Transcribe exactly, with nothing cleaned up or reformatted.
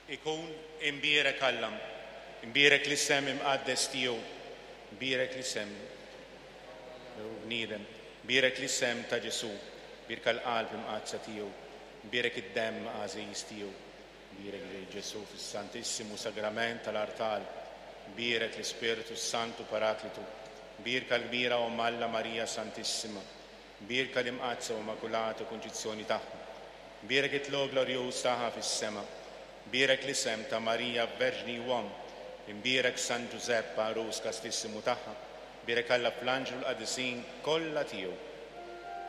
ikun imbierek Allam, imbierek l-isem imqaddes tiegħu, imbierek l-isem bniedem, imbierek l-isem ta' Ġesu, birka l-qalb imqadsa tiegħu, imbierek id-demm għażiż tiegħu, imbierek li Ġesu fis-Santissimu Sagrament tal-Artal, imbierek l-Ispiritu Santu Paraklitu, imbierka l-kbira Omm Alla Marija Santissima, imbierka l-imqadsa u Immakulata Kunċizzjoni tagħha, imbierek it-tlu glorjuż tagħha fis-sema, imbierek l-isem ta' Marija Verġni Uomm, imbierek San Giuseppe Arus Kastissimu tagħha, imbierek Alla fl-Anġlu l-Qadisin kollha tiegħu,